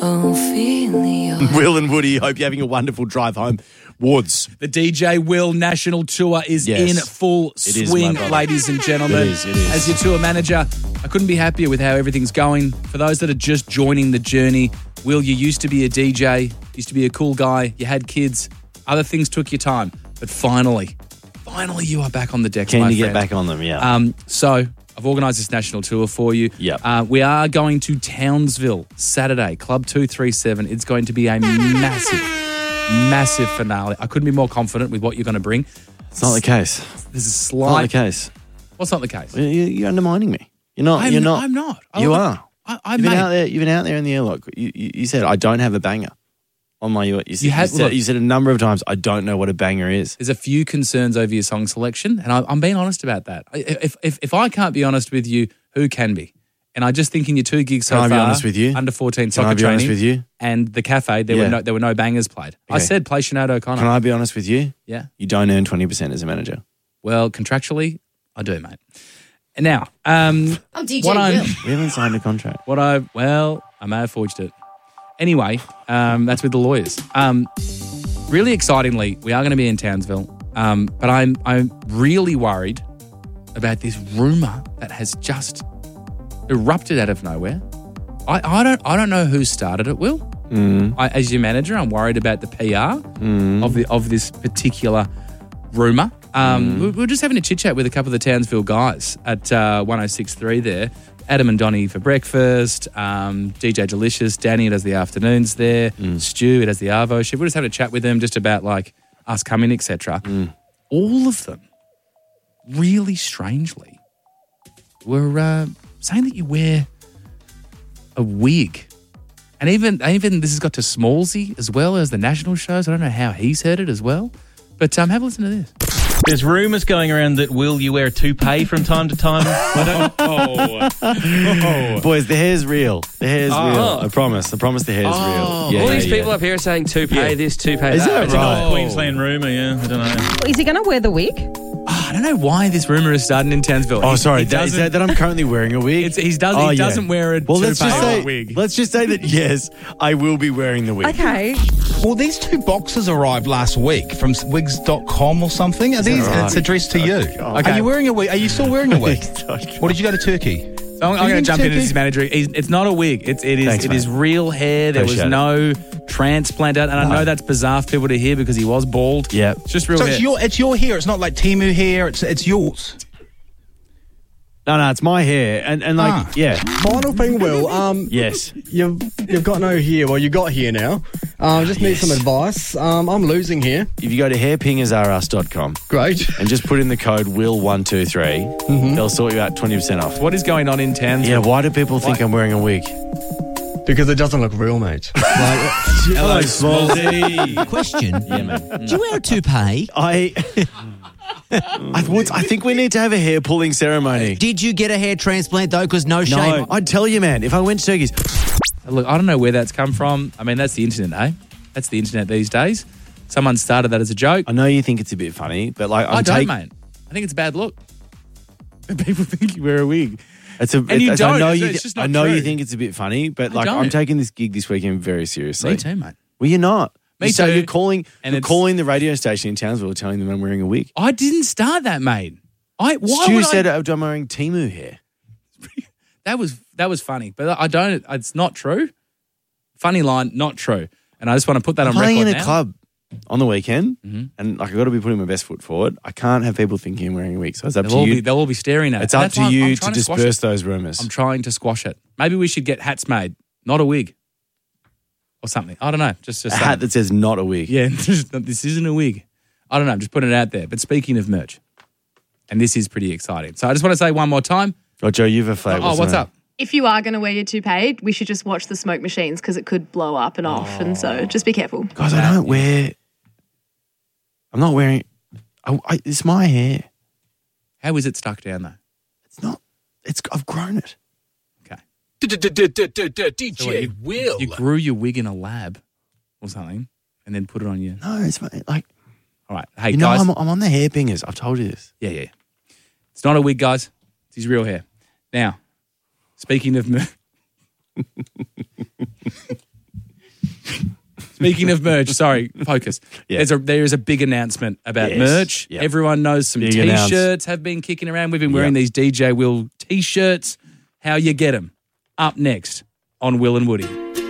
Ophelia. Will and Woody, hope you're having a wonderful drive home. Woods. The DJ Will National Tour is in full swing, ladies and gentlemen. It is. As your tour manager, I couldn't be happier with how everything's going. For those that are just joining the journey, Will, you used to be a DJ, used to be a cool guy, you had kids, other things took your time, but finally you are back on the decks, Can you get back on them, yeah. So I've organised this national tour for you. Yep. We are going to Townsville Saturday, Club 237. It's going to be a massive finale. I couldn't be more confident with what you're going to bring. It's not the case. There's a slight... Not the case. What's not the case? You're undermining me. You're not. I'm not. You are. You've been out there in the airlock. You said, I don't have a banger on my... You said a number of times, I don't know what a banger is. There's a few concerns over your song selection, and I'm being honest about that. If I can't be honest with you, who can be? And I just think in your 2 gigs so far... Can I be honest with you? Under 14 Can I soccer be training honest with you? And the cafe, there were no bangers played. Okay. I said play Sinead O'Connor. Can I be honest with you? Yeah. You don't earn 20% as a manager. Well, contractually, I do, mate. And now... DJ Will. We haven't signed a contract. I may have forged it. Anyway, that's with the lawyers. Really excitingly, we are going to be in Townsville, but I'm really worried about this rumour that has just erupted out of nowhere. I don't know who started it, Will. As your manager, I'm worried about the PR of this particular rumour. We were just having a chit-chat with a couple of the Townsville guys at 106.3 there. Adam and Donnie for breakfast, DJ Delicious, Danny does the afternoons there, Stu does the Arvo shift. We're just having a chat with them just about like us coming, etc. All of them, really strangely, were saying that you wear a wig. And even this has got to Smallsy as well as the national shows. I don't know how he's heard it as well. But have a listen to this. There's rumours going around that, Will, you wear a toupee from time to time. Boys, the hair's real. The hair's real. I promise the hair's real. Yeah, all these people up here are saying toupee this, toupee that. Is that It's an right? old Queensland rumour, yeah. I don't know. Is he going to wear the wig? I don't know why this rumour is starting in Townsville. Oh, sorry. He Is that I'm currently wearing a wig? He doesn't wear a let's toupee just or say, a wig. Let's just say that, yes, I will be wearing the wig. Okay. Well, these 2 boxes arrived last week from wigs.com or something. Are these? right? And it's addressed to you. Okay. Are you wearing a wig? Are you still wearing a wig? Or did you go to Turkey? So I'm going to jump in as his manager. It's not a wig. It is real hair. There was no transplant out. And I know that's bizarre for people to hear because he was bald. Yeah. It's just real So hair. it's your hair. It's not like Temu hair. It's yours. No, it's my hair. And like, yeah. Final thing, Will. Yes. You've got no hair. Well, you got here now. Just need some advice. I'm losing here. If you go to hairpingersrus.com Great. and just put in the code WILL123, they'll sort you out 20% off. What is going on in Townsville? Yeah, why do people think I'm wearing a wig? Because it doesn't look real, mate. Hello, Smallsy. Question. Yeah, man. Do you wear a toupee? I think we need to have a hair pulling ceremony. Did you get a hair transplant though? Because no shame. No, I'd tell you, man, if I went to Turkey's... Look, I don't know where that's come from. I mean, that's the internet, eh? That's the internet these days. Someone started that as a joke. I know you think it's a bit funny, but like... I don't, mate. I think it's a bad look. People think you wear a wig. You don't. I know, It's just not I know true. you think it's a bit funny, but I like don't. I'm taking this gig this weekend very seriously. Me too, mate. Well, you're not. Me So too. you're calling And calling the radio station in Townsville telling them I'm wearing a wig. I didn't start that, mate. Stu said I'm wearing Temu hair. That was funny, but I don't. It's not true. Funny line, not true. And I just want to put that I'm on record playing in a now. club on the weekend, and like I've got to be putting my best foot forward. I can't have people thinking I'm wearing a wig, so it's up to you. They'll all be staring at it. It's up That's to why you I'm to trying squash disperse it. those rumours. I'm trying to squash it. Maybe we should get hats made, not a wig, or something. I don't know. Just a hat that says not a wig. Yeah, this isn't a wig. I don't know. I'm just putting it out there. But speaking of merch, and this is pretty exciting. So I just want to say one more time. Oh, Joe, you've a flag. Oh, what's up? If you are going to wear your toupee, we should just watch the smoke machines because it could blow up and off. And so just be careful. Guys, I don't wear... I'm not wearing... it's my hair. How is it stuck down, though? It's not... I've grown it. Okay. DJ Will. You grew your wig in a lab or something and then put it on your... No, it's like... All right. Hey, you know, guys. I'm on the hairpingers. I've told you this. Yeah. It's not a wig, guys. It's his real hair. Now, speaking of... Speaking of merch, sorry, focus. Yeah. There is a big announcement about Yes. merch. Yep. Everyone knows some Big T-shirts have been kicking around. We've been wearing these DJ Will T-shirts. How you get them? Up next on Will and Woody.